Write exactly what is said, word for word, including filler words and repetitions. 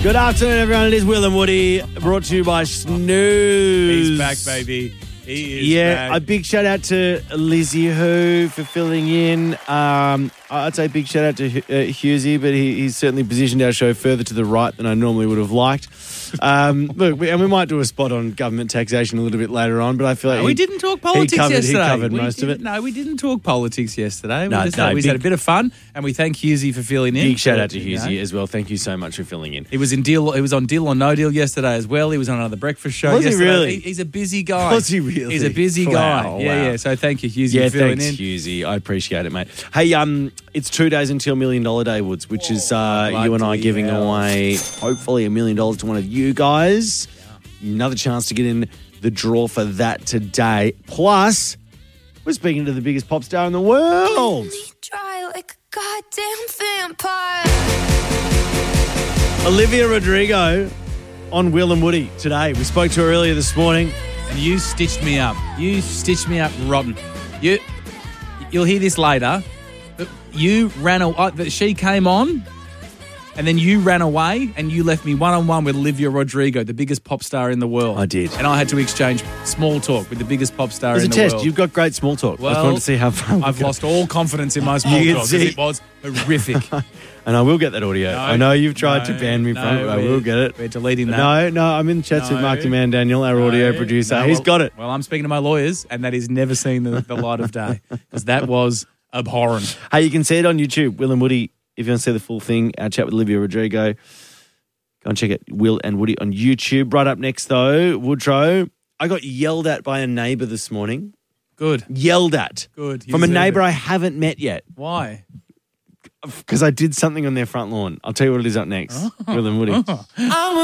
Good afternoon, everyone. It is Will and Woody, brought to you by Snooze. He's back, baby. He is yeah, back. a big shout out to Lizzie Who for filling in. Um, I'd say a big shout out to uh, Husey, but he, he's certainly positioned our show further to the right than I normally would have liked. Um, look, we, and we might do a spot on government taxation a little bit later on, but I feel like No, he, we didn't talk politics he covered, yesterday. He covered we most of it. No, we didn't talk politics yesterday. No, we just, no, we big- had a bit of fun, and we thank Husey for filling in. Big shout out to You know. Husey as well. Thank you so much for filling in. He was in deal. He was on Deal or No Deal yesterday as well. He was on another breakfast show Was he yesterday. really? He- he's a busy guy. Was he really? He's a busy Wow, guy. wow. Yeah, yeah. So thank you, Husey, Yeah, for filling thanks, in. Husey. I appreciate it, mate. Hey, um, it's two days until Million Dollar Day, Woods, which is uh, you and I bloody giving hell. away hopefully a million dollars to one of you guys. Another chance to get in the draw for that today. Plus, we're speaking to the biggest pop star in the world. Dry like a goddamn vampire. Olivia Rodrigo on Will and Woody today. We spoke to her earlier this morning. And you stitched me up. You stitched me up rotten. You, you'll hear this later. But you ran away. She came on, and then you ran away, and you left me one on one with Olivia Rodrigo, the biggest pop star in the world. I did. and I had to exchange small talk with the biggest pop star As in a the test, world. you've got great small talk. I just Well, wanted to see how far we I've go. lost all confidence in my small You can talk because see. it was horrific. And I will get that audio. No, I know you've tried to no, ban me no, from it. I we're- will get it. We're deleting that. No, no, I'm in chats with No. Mark DeMan Daniel, our audio No, producer. no, He's well- got it. Well, I'm speaking to my lawyers, and that is never seen the, the light of day because that was abhorrent. Hey, you can see it on YouTube, Will and Woody. If you want to see the full thing, our chat with Olivia Rodrigo, go and check it, Will and Woody on YouTube. Right up next, though, Woodrow, I got yelled at by a neighbour this morning. Good. Yelled at. Good. You From a deserve neighbour it. I haven't met yet Why? because I did something on their front lawn. I'll tell you what it is up next, Will and Woody. I'm